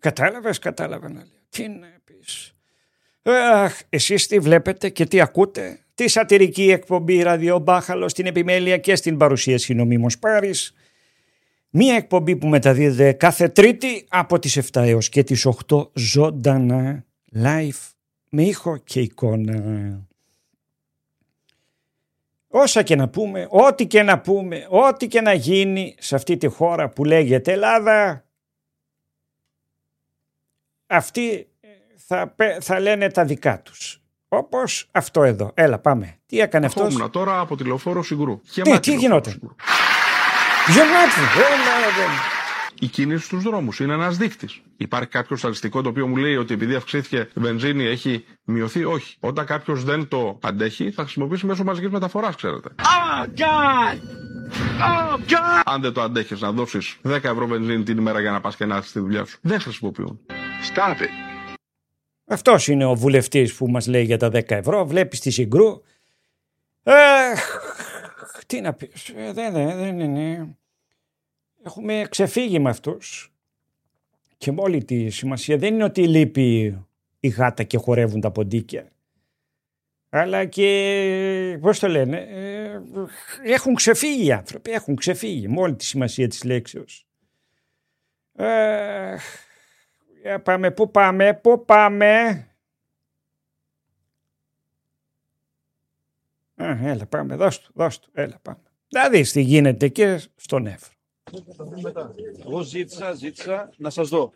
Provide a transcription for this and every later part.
Κατάλαβα να λέω. Τι να πεις. Εσείς τι βλέπετε και τι ακούτε? Τη σατυρική εκπομπή Ραδιομπάχαλο στην επιμέλεια και στην παρουσίαση νομίμως Πάρης. Μία εκπομπή που μεταδίδεται κάθε Τρίτη από τις 7 έως και τις 8 ζωντανά, live, με ήχο και εικόνα. Όσα και να πούμε, ό,τι και να πούμε, ό,τι και να γίνει σε αυτή τη χώρα που λέγεται Ελλάδα, αυτοί θα λένε τα δικά τους. Όπως αυτό εδώ. Έλα πάμε. Τι έκανε αυτός? Ήμουνα τώρα από τη λεωφόρο Συγκρού. Τι γινόταν? Η κίνηση στους δρόμους είναι ένας δείκτης. Υπάρχει κάποιο στατιστικό το οποίο μου λέει ότι επειδή αυξήθηκε η βενζίνη έχει μειωθεί? Όχι. Όταν κάποιος δεν το αντέχει θα χρησιμοποιήσει μέσω μαζικής μεταφοράς, ξέρετε. Oh God! Oh God! Αν δεν το αντέχεις να δώσεις 10 ευρώ βενζίνη την ημέρα για να πας και να έρθεις στη δουλειά σου, δεν χρησιμοποιούν. Stop it. Αυτός είναι ο βουλευτής που μας λέει για τα 10 ευρώ. Βλέπεις τη Συγκρού. Τι να πεις. Δεν είναι. Έχουμε ξεφύγει με αυτούς. Και με όλη τη σημασία δεν είναι ότι λείπει η γάτα και χορεύουν τα ποντίκια. Αλλά και, πώς το λένε, έχουν ξεφύγει οι άνθρωποι. Έχουν ξεφύγει με όλη τη σημασία της λέξεως. Πάμε, πού πάμε. Έλα πάμε, δώσ' του, έλα πάμε. Να δεις τι γίνεται και στον Εύρο. Εγώ ζήτησα να σας δω.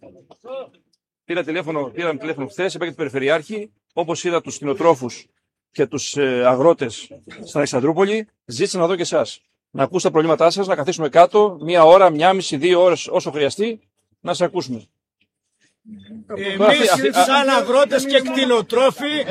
Πήραμε τηλέφωνο χθες, είπα και τον Περιφερειάρχη, όπως είδα τους κτηνοτρόφους και τους αγρότες στην Αλεξανδρούπολη, ζήτησα να δω και εσάς. Να ακούσω τα προβλήματά σας, να καθίσουμε κάτω, 1 ώρα, 1,5, 2 ώρες, όσο χρειαστεί, να σας ακούσουμε. Εμείς σαν αγρότες και κτηνοτρόφοι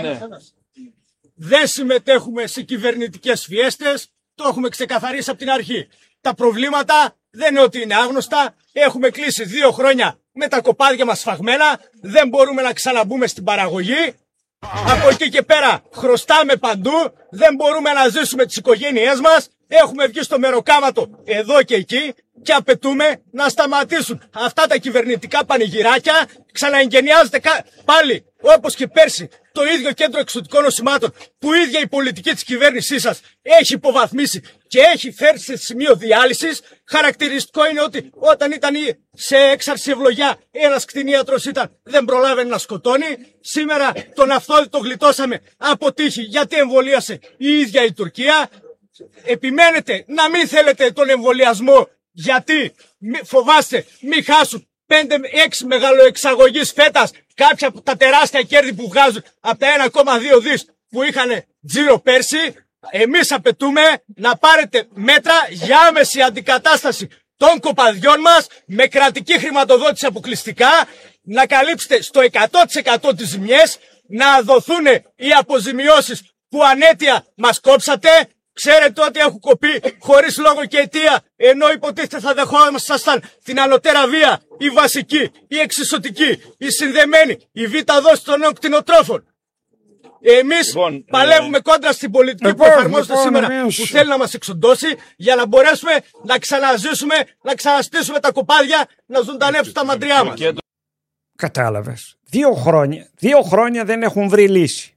δεν συμμετέχουμε σε κυβερνητικές φιέστες, το έχουμε ξεκαθαρίσει από την αρχή. Τα προβλήματα δεν είναι ότι είναι άγνωστα, έχουμε κλείσει 2 χρόνια με τα κοπάδια μας σφαγμένα, δεν μπορούμε να ξαναμπούμε στην παραγωγή. Από εκεί και πέρα χρωστάμε παντού, δεν μπορούμε να ζήσουμε τις οικογένειές μας, έχουμε βγει στο μεροκάματο εδώ και εκεί και απαιτούμε να σταματήσουν αυτά τα κυβερνητικά πανηγυράκια. Ξαναεγγενιάζεται πάλι όπως και πέρσι το ίδιο κέντρο εξωτικών νοσημάτων που η ίδια η πολιτική της κυβέρνησής σας έχει υποβαθμίσει και έχει φέρει σε σημείο διάλυσης. Χαρακτηριστικό είναι ότι όταν ήταν σε έξαρση ευλογιά ένας κτηνίατρος δεν προλάβαινε να σκοτώνει. Σήμερα τον Αυθόδη το γλιτώσαμε από τύχη γιατί εμβολίασε η ίδια η Τουρκία. Επιμένετε να μην θέλετε τον εμβολιασμό γιατί φοβάστε μην χάσουν 5-6 μεγαλοεξαγωγείς φέτας κάποια από τα τεράστια κέρδη που βγάζουν από τα 1,2 δις που είχαν τζίρο πέρσι. Εμείς απαιτούμε να πάρετε μέτρα για άμεση αντικατάσταση των κοπαδιών μας με κρατική χρηματοδότηση αποκλειστικά, να καλύψετε στο 100% τις ζημιές, να δοθούν οι αποζημιώσεις που ανέτεια μας κόψατε. Ξέρετε ότι έχουν κοπεί χωρίς λόγο και αιτία, ενώ υποτίθεται θα δεχόμασταν την ανωτέρα βία, η βασική, η εξισωτική, η συνδεμένη, η β' δόση των νέων κτηνοτρόφων. Εμείς παλεύουμε κόντρα στην πολιτική που εφαρμόζεται σήμερα, που θέλει να μας εξοντώσει, για να μπορέσουμε να ξαναζήσουμε, να ξαναστήσουμε τα κοπάδια, να ζωντανεύσουν τα μαντριά μας. Κατάλαβες. 2 χρόνια δεν έχουν βρει λύση.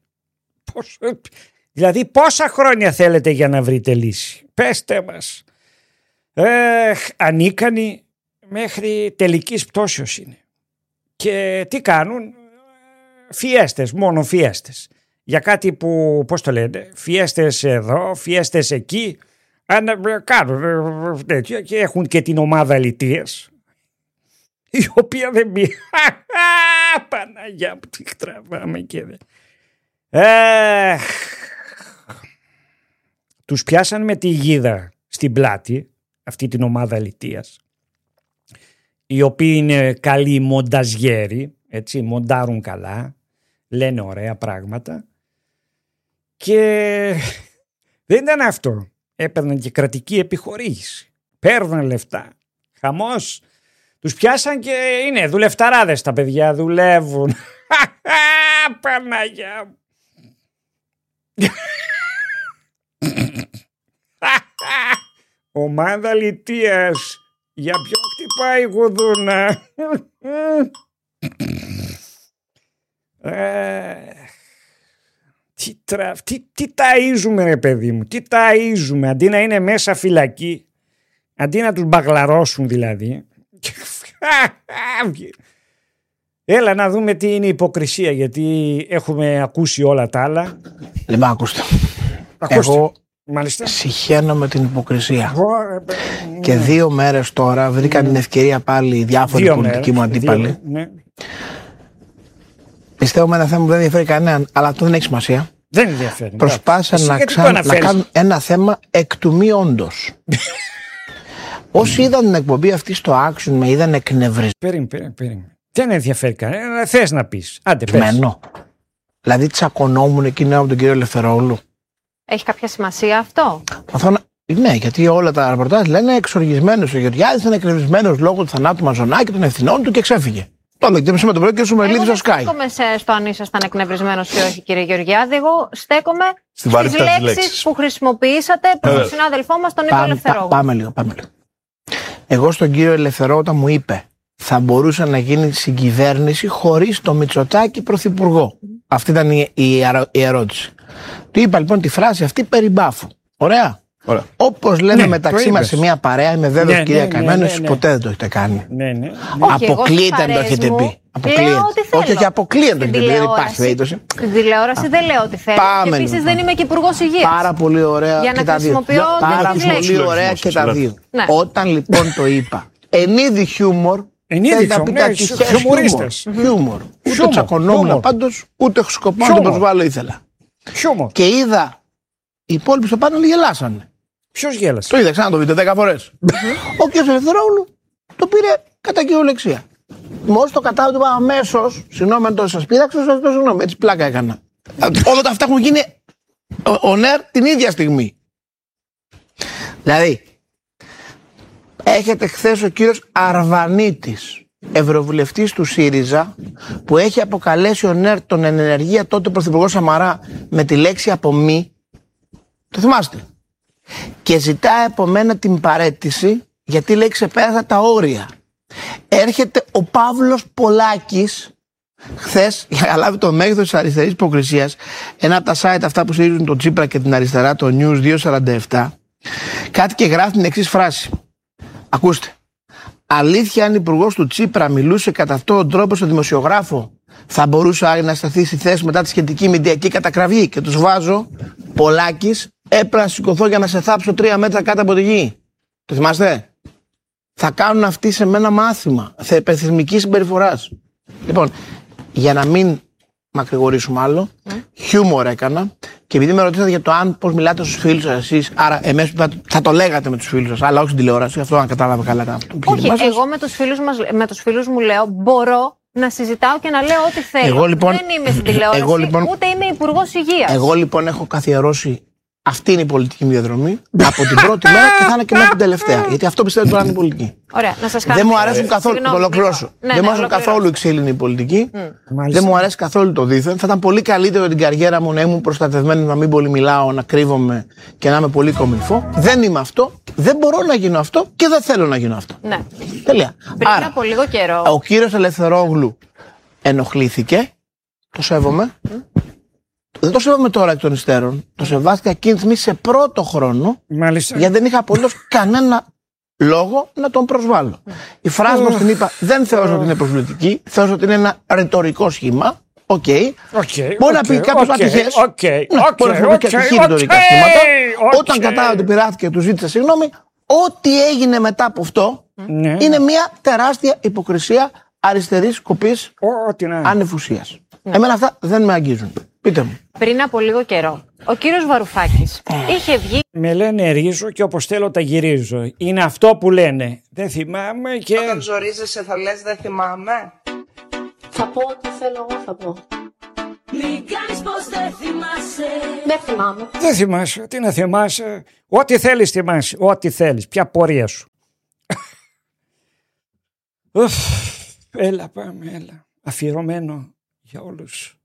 Δηλαδή πόσα χρόνια θέλετε για να βρείτε λύση? Πέστε μας. Ανίκανοι μέχρι τελικής πτώσεως είναι. Και τι κάνουν? Φιέστες, μόνο φιέστες. Για κάτι που, πώς το λένε, φιέστες εδώ, φιέστες εκεί. Κάνουν τέτοια και έχουν και την ομάδα λιτίας, η οποία δεν πει. Παναγιά μου, τι τραβάμε και δεν. Τους πιάσαν με τη γίδα στην πλάτη, αυτή την ομάδα λιτίας, οι οποίοι είναι καλοί μονταζιέροι, έτσι, μοντάρουν καλά, λένε ωραία πράγματα, και δεν ήταν αυτό. Έπαιρναν και κρατική επιχορήγηση, παίρνουν λεφτά, χαμός. Τους πιάσαν και είναι δουλευταράδες τα παιδιά, δουλεύουν. Παναγιά μου. Ομάδα λιτίας. Για ποιον χτυπάει η γουδούνα? Τι ταΐζουμε ρε παιδί μου, τι ταΐζουμε, αντί να είναι μέσα φυλακή, αντί να τους μπαγλαρώσουν δηλαδή. Έλα να δούμε τι είναι υποκρισία, γιατί έχουμε ακούσει όλα τα άλλα. Λοιπόν, ακούστε. Εγώ συχαίνω με την υποκρισία. Και 2 μέρες τώρα βρήκα την ευκαιρία πάλι διάφοροι πολιτικοί μου αντίπαλοι. Πιστεύω με ένα θέμα που δεν ενδιαφέρει κανέναν, αλλά αυτό δεν έχει σημασία. Δεν ενδιαφέρει. Προσπάθησαν να κάνουν ένα θέμα εκ του μη όντως. Όσοι είδαν την εκπομπή αυτή στο Action με είδαν εκνευρισμένο. Περίμενε. Δεν ενδιαφέρει κανένα. Θες να πεις. Άντε πες. Δηλαδή τσακωνόμουν εκείνο από τον κύριο Ελευθερόγλου. Έχει κάποια σημασία αυτό? Ναι, γιατί όλα τα ρεπορτάζ λένε εξοργισμένος. Ο Γεωργιάδης ήταν εκνευρισμένος λόγω του θανάτου Μαζονάκη και των ευθυνών του και ξέφυγε. Το εκτίμησε με τον πρώτο και ο Σουμερλίδης ο Sky. Εγώ δεν στέκομαι στο αν ήσασταν εκνευρισμένος ή όχι, κύριε Γεωργιάδη. Εγώ στέκομαι στις λέξεις που χρησιμοποιήσατε προς τον συνάδελφό μας, τον Νίκο Ελευθερόγλου. Πάμε λίγο. Εγώ στον κύριο Ελευθερό, όταν μου είπε θα μπορούσε να γίνει συγκυβέρνηση χωρίς το Μητσοτάκη πρωθυπουργό. Αυτή ήταν η ερώτηση. Του είπα λοιπόν τη φράση αυτή περί μπάφου. Ωραία. Όπως λέμε μεταξύ μας σε μια παρέα, είμαι βέβαιος κυρία Καημένο, εσείς ποτέ δεν το έχετε κάνει. Αποκλείεται να το έχετε πει. Όχι, αποκλείεται να το έχετε πει. Δεν υπάρχει περίπτωση. Στην τηλεόραση δεν λέω ό,τι θέλω. Και επίσης δεν είμαι και υπουργός υγείας. Πάρα πολύ ωραία και τα δύο. Πάρα πολύ ωραία και τα δύο. Όταν λοιπόν το είπα, εν είδη χιούμορ, δεν τα πει κάτι χιούμορ. Ούτε τσακωνόμουν πάντως, ούτε σκοπό να το προσβάλλω ήθελα. Και είδα οι υπόλοιποι στο πάνελ γελάσανε. Ποιος γέλασε? Το είδα, ξανά το βίντεο 10 φορές. Ο κ. Ελευθερόγλου το πήρε κατά κυριολεξία. Μόλις το κατάλαβα, του είπα αμέσως, συγγνώμη αν το σας πείραξα, σας το συγγνώμη, έτσι πλάκα έκανα. Όλα τα αυτά έχουν γίνει ο ΝΕΡ την ίδια στιγμή. Δηλαδή, έχετε χθες ο κύριος Αρβανίτης, ευρωβουλευτής του ΣΥΡΙΖΑ, που έχει αποκαλέσει ο ΝΕΡ τον εν ενεργεία τότε πρωθυπουργό Σαμαρά με τη λέξη απομη. Το θυμάστε? Και ζητά από μένα την παραίτηση γιατί λέει ξεπέρασα τα όρια. Έρχεται ο Παύλος Πολάκης χθες, για να λάβει το μέγεθος της αριστερής υποκρισίας, ένα από τα site αυτά που στηρίζουν τον Τσίπρα και την αριστερά, το News 247, κάτι και γράφει την εξής φράση. Ακούστε. Αλήθεια, αν υπουργός του Τσίπρα μιλούσε κατά αυτόν τον τρόπο στο δημοσιογράφο, θα μπορούσε Άρη να σταθεί στη θέση μετά τη σχετική μηντιακή κατακραυγή? Και τους βάζω, Πολάκης, έπρεπε να σηκωθώ για να σε θάψω 3 μέτρα κάτω από τη γη. Το θυμάστε? Θα κάνουν αυτοί σε μένα μάθημα θεπεθυμικής συμπεριφοράς. Λοιπόν, για να μην μακρηγορήσουμε άλλο, χιούμορ έκανα, και επειδή με ρωτήσατε για το αν πώς μιλάτε στους φίλους σας εσείς, άρα εμείς θα το λέγατε με τους φίλους σας, αλλά όχι στην τηλεόραση, αυτό αν κατάλαβα καλά. Όχι, εγώ με τους φίλους μου λέω, μπορώ να συζητάω και να λέω ό,τι θέλω. Εγώ, λοιπόν, δεν είμαι στην τηλεόραση, ούτε είμαι υπουργός υγείας. Εγώ λοιπόν έχω καθιερώσει. Αυτή είναι η πολιτική μου διαδρομή από την πρώτη μέρα και θα είναι και μέχρι την τελευταία. Γιατί αυτό πιστεύω τώρα είναι η πολιτική. Ωραία, να σας κάνω. Δεν μου αρέσουν καθόλου. Το ολοκληρώσω. Δεν μου αρέσουν καθόλου η ξύλινη πολιτική. Δεν μου αρέσει καθόλου το δίθεν. Θα ήταν πολύ καλύτερο την καριέρα μου να ήμουν προστατευμένο, να μην πολύ μιλάω, να κρύβομαι και να είμαι πολύ κομιλφό. Δεν είμαι αυτό. Δεν μπορώ να γίνω αυτό και δεν θέλω να γίνω αυτό. Ναι. Τέλεια. Πριν από λίγο καιρό. Ο κύριος Ελευθερόγλου ενοχλήθηκε. Το σέβομαι. Δεν το σέβομαι τώρα εκ των υστέρων. Το σεβάστηκα εκείνη τη στιγμή σε πρώτο χρόνο. Μάλιστα. Γιατί δεν είχα απολύτως κανένα λόγο να τον προσβάλλω. Η φράση μου την είπα, δεν θεώρησα ότι είναι προσβλητική. Θεώρησα ότι είναι ένα ρητορικό σχήμα. Οκ. Μπορεί να πει κάποιος ατυχές. Μπορεί να πει και ατυχή ρητορικά σχήματα. Όταν κατάλαβα ότι πειράχθηκε και του ζήτησα συγγνώμη, ό,τι έγινε μετά από αυτό είναι μια τεράστια υποκρισία αριστερής κοπής ανεφουσίας. Εμένα αυτά δεν με αγγίζουν. Πείτε μου. Πριν από λίγο καιρό, ο κύριος Βαρουφάκης είχε βγει. Με λένε ρίζω και όπως θέλω τα γυρίζω. Είναι αυτό που λένε. Δεν θυμάμαι και. Όταν ζορίζεσαι θα λες δεν θυμάμαι. Θα πω ό,τι θέλω, εγώ θα πω. Μην κάνεις πως δεν θυμάσαι. Δεν θυμάμαι. Δεν θυμάσαι. Τι να θυμάσαι. Ό,τι θέλεις θυμάσαι. Ό,τι θέλεις. Ποια πορεία σου. Έλα πάμε, έλα. Αφιερωμένο για όλους